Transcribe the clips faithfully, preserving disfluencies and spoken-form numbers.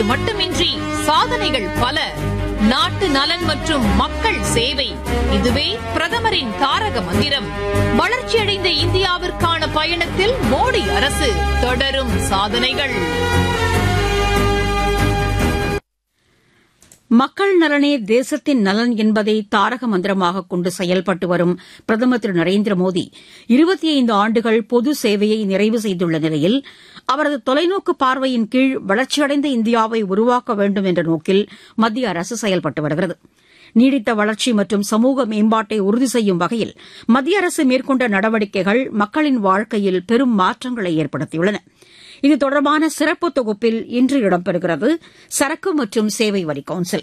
மட்டுமின்றி சாதனைகள் பல. நாட்டு நலன் மற்றும் மக்கள் சேவை, இதுவே பிரதமரின் தாரக மந்திரம். வளர்ச்சியடைந்த இந்தியாவிற்கான பயணத்தில் மோடி அரசு தொடரும் சாதனைகள். மக்கள் நலனே தேசத்தின் நலன் என்பதை தாரக மந்திரமாக கொண்டு செயல்பட்டு வரும் பிரதமர் திரு நரேந்திர மோடி இருபத்தி ஐந்து ஆண்டுகள் பொது சேவையை நிறைவு செய்துள்ள நிலையில் அவரது தொலைநோக்கு பார்வையின் கீழ் வளர்ச்சியடைந்த இந்தியாவை உருவாக்க வேண்டும் என்ற நோக்கில் மத்திய அரசு செயல்பட்டு வருகிறது. நீடித்த வளர்ச்சி மற்றும் சமூக மேம்பாட்டை உறுதி செய்யும் வகையில் மத்திய அரசு மேற்கொண்ட நடவடிக்கைகள் மக்களின் வாழ்க்கையில் பெரும் மாற்றங்களை ஏற்படுத்தியுள்ளன. இது தொடர்பான சிறப்பு தொகுப்பில் இன்று இடம்பெறுகிறது சரக்கு மற்றும் சேவை வரி கவுன்சில்.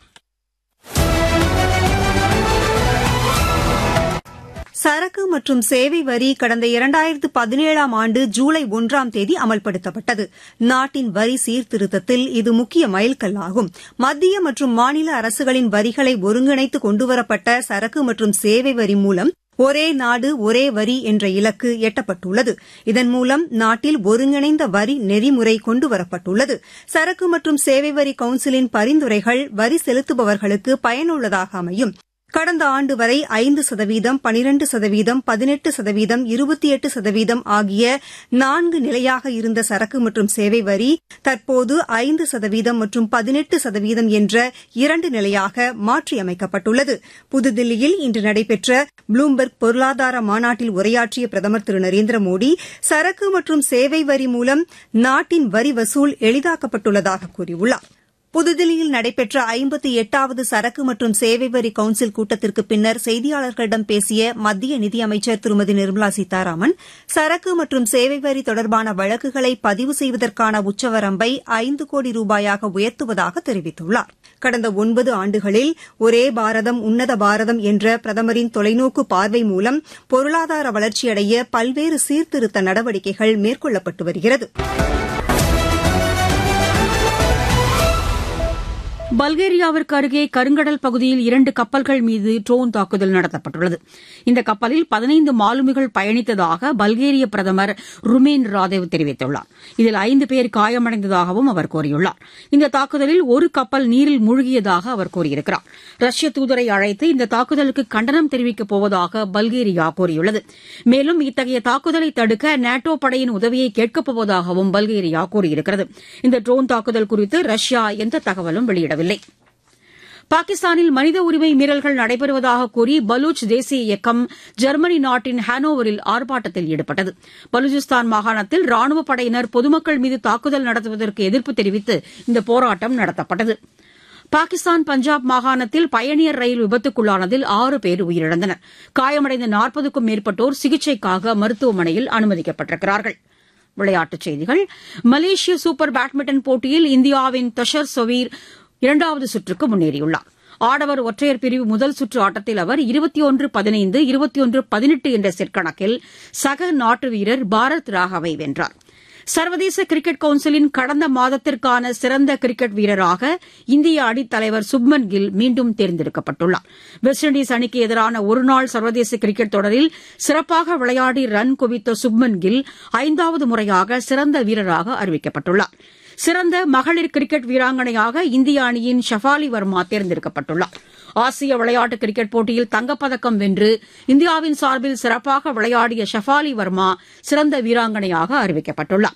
சரக்கு மற்றும் சேவை வரி கடந்த இரண்டாயிரத்து பதினேழாம் ஆண்டு ஜூலை ஒன்றாம் தேதி அமல்படுத்தப்பட்டது. நாட்டின் வரி சீர்திருத்தத்தில் இது முக்கிய மைல்கல்லாகும். மத்திய மற்றும் மாநில அரசுகளின் வரிகளை ஒருங்கிணைத்து கொண்டுவரப்பட்ட சரக்கு மற்றும் சேவை வரி மூலம் ஒரே நாடு ஒரே வரி என்ற இலக்கு எட்டப்பட்டுள்ளது. இதன் மூலம் நாட்டில் ஒருங்கிணைந்த வரி நெறிமுறை கொண்டுவரப்பட்டுள்ளது. சரக்கு மற்றும் சேவை வரி கவுன்சிலின் பரிந்துரைகள் வரி செலுத்துபவர்களுக்கு பயனுள்ளதாக அமையும். கடந்த ஆண்டு வரை ஐந்து சதவீதம், பனிரண்டு சதவீதம், பதினெட்டு சதவீதம், இருபத்தி எட்டு சதவீதம் ஆகிய நான்கு நிலையாக இருந்த சரக்கு மற்றும் சேவை வரி தற்போது ஐந்து சதவீதம் மற்றும் பதினெட்டு சதவீதம் என்ற இரண்டு நிலையாக மாற்றியமைக்கப்பட்டுள்ளது. புதுதில்லியில் இன்று நடைபெற்ற ப்ளூம்பெர்க் பொருளாதார மாநாட்டில் உரையாற்றிய பிரதமர் திரு நரேந்திர மோடி சரக்கு மற்றும் சேவை வரி மூலம் நாட்டின் வரி வசூல் எளிதாக்கப்பட்டுள்ளதாக கூறியுள்ளார். புதுதில்லியில் நடைபெற்ற ஐம்பத்தி எட்டாவது சரக்கு மற்றும் சேவை வரி கவுன்சில் கூட்டத்திற்கு பின்னர் செய்தியாளர்களிடம் பேசிய மத்திய நிதியமைச்சர் திருமதி நிர்மலா சீதாராமன் சரக்கு மற்றும் சேவை வரி தொடர்பான வழக்குகளை பதிவு செய்வதற்கான உச்சவரம்பை ஐந்து கோடி ரூபாயாக உயர்த்துவதாக தெரிவித்துள்ளார். கடந்த ஒன்பது ஆண்டுகளில் ஒரே பாரதம் உன்னத பாரதம் என்ற பிரதமரின் தொலைநோக்கு பார்வை மூலம் பொருளாதார வளர்ச்சியடைய பல்வேறு சீர்திருத்த நடவடிக்கைகள் மேற்கொள்ளப்பட்டு வருகிறது. பல்கேரியாவிற்கு அருகே கருங்கடல் பகுதியில் இரண்டு கப்பல்கள் மீது ட்ரோன் தாக்குதல் நடத்தப்பட்டுள்ளது. இந்த கப்பலில் பதினைந்து மாலுமிகள் பயணித்ததாக பல்கேரிய பிரதமர் ருமேன் ராதேவ் தெரிவித்துள்ளார். இதில் ஐந்து பேர் காயமடைந்ததாகவும் அவர் கூறியுள்ளார். இந்த தாக்குதலில் ஒரு கப்பல் நீரில் மூழ்கியதாக அவர் கூறியிருக்கிறார். ரஷ்ய தூதரை அழைத்து இந்த தாக்குதலுக்கு கண்டனம் தெரிவிக்கப் போவதாக பல்கேரியா கூறியுள்ளது. மேலும் இத்தகைய தாக்குதலை தடுக்க நேட்டோ படையின் உதவியை கேட்கப் போவதாகவும் பல்கேரியா கூறியிருக்கிறது. இந்த ட்ரோன் தாக்குதல் குறித்து ரஷ்யா எந்த தகவலும் வெளியிடவில்லை. பாகிஸ்தானில் மனித உரிமை மீறல்கள் நடைபெறுவதாக கூறி பலூச் தேசிய இயக்கம் ஜெர்மனி நாட்டின் ஹானோவரில் ஆர்ப்பாட்டத்தில் ஈடுபட்டது. பலூச்சிஸ்தான் மாகாணத்தில் ராணுவப் படையினர் பொதுமக்கள் மீது தாக்குதல் நடத்துவதற்கு எதிர்ப்பு தெரிவித்து இந்த போராட்டம் நடத்தப்பட்டது. பாகிஸ்தான் பஞ்சாப் மாகாணத்தில் பயணியர் ரயில் விபத்துக்குள்ளானதில் ஆறு பேர் உயிரிழந்தனர். காயமடைந்த நாற்பதுக்கும் மேற்பட்டோர் சிகிச்சைக்காக மருத்துவமனையில் அனுமதிக்கப்பட்டிருக்கிறார்கள். விளையாட்டுச் செய்திகள். மலேசிய சூப்பர் பேட்மிண்டன் போட்டியில் இந்தியாவின் தஷர் சொவீர் இரண்டாவது சுற்றுக்கு முன்னேறியுள்ளார். ஆடவர் ஒற்றையர் பிரிவு முதல் சுற்று ஆட்டத்தில் அவர் இருபத்தி ஒன்று பதினைந்து இருபத்தி ஒன்று பதினெட்டு என்ற செட் கணக்கில் சக நாட்டு வீரர் பாரத் ராகவை வென்றார். சர்வதேச கிரிக்கெட் கவுன்சிலின் கடந்த மாதத்திற்கான சிறந்த கிரிக்கெட் வீரராக இந்திய அணித் தலைவர் சுப்மன் கில் மீண்டும் தேர்ந்தெடுக்கப்பட்டுள்ளார். வெஸ்ட் இண்டீஸ் அணிக்கு எதிரான ஒருநாள் சர்வதேச கிரிக்கெட் தொடரில் சிறப்பாக விளையாடி ரன் குவித்த சுப்மன் கில் ஐந்தாவது முறையாக சிறந்த வீரராக அறிவிக்கப்பட்டுள்ளார். சிறந்த மகளிர் கிரிக்கெட் வீராங்கனையாக இந்திய அணியின் ஷஃபாலி வர்மா தேர்ந்தெடுக்கப்பட்டுள்ளார். ஆசிய விளையாட்டு கிரிக்கெட் போட்டியில் தங்கப்பதக்கம் வென்று இந்தியாவின் சார்பில் சிறப்பாக விளையாடிய ஷஃபாலி வர்மா சிறந்த வீராங்கனையாக அறிவிக்கப்பட்டுள்ளார்.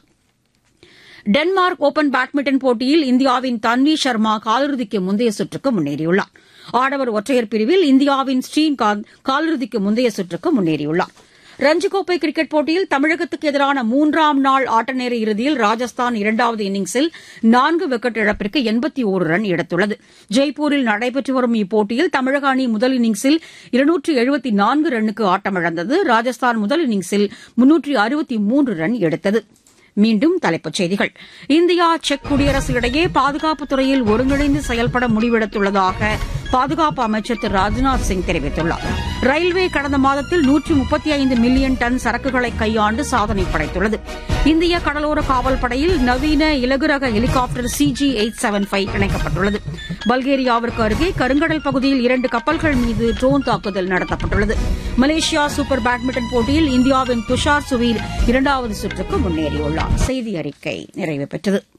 டென்மார்க் ஓபன் பேட்மிண்டன் போட்டியில் இந்தியாவின் தன்வி சர்மா காலிறுதிக்கு முந்தைய சுற்றுக்கு முன்னேறியுள்ளார். ஆடவர் ஒற்றையர் பிரிவில் இந்தியாவின் ஸ்ரீகாந்த் காலிறுதிக்கு முந்தைய சுற்றுக்கு முன்னேறியுள்ளார். ரஞ்சிக்கோப்பை கிரிக்கெட் போட்டியில் தமிழகத்துக்கு எதிரான மூன்றாம் நாள் ஆட்டநேர இறுதியில் ராஜஸ்தான் இரண்டாவது இன்னிங்ஸில் நான்கு விக்கெட் இழப்பிற்கு எண்பத்தி ஒரு ரன் எடுத்துள்ளது. ஜெய்ப்பூரில் நடைபெற்று வரும் இப்போட்டியில் தமிழக அணி முதல் இன்னிங்ஸில் இருநூற்று எழுபத்தி நான்கு ரன்னுக்கு ஆட்டமிழந்தது. ராஜஸ்தான் முதல் இன்னிங்ஸில் முன்னூற்று அறுபத்தி மூன்று ரன் எடுத்தது. மீண்டும் தலைப்புச் செய்திகள். இந்தியா செக் குடியரசு இடையே பாதுகாப்புத் துறையில் ஒருங்கிணைந்து செயல்பட முடிவெடுத்துள்ளதாக பாதுகாப்பு அமைச்சர் திரு ராஜ்நாத் சிங் தெரிவித்துள்ளார். ரயில்வே கடந்த மாதத்தில் நூற்று முப்பத்தி ஐந்து மில்லியன் டன் சரக்குகளை கையாண்டு சாதனை படைத்துள்ளது. இந்திய கடலோர காவல்படையில் நவீன இலகுரக helicopter C G eight seven five இணைக்கப்பட்டுள்ளது. பல்கேரியாவிற்கு அருகே கருங்கடல் பகுதியில் இரண்டு கப்பல்கள் மீது ட்ரோன் தாக்குதல் நடத்தப்பட்டுள்ளது. மலேசியா சூப்பர் பேட்மிண்டன் போட்டியில் இந்தியாவின் துஷார் சுவீர் இரண்டாவது சுற்றுக்கு முன்னேறியுள்ளார். செய்தி அறிக்கை நிறைவு பெற்றது.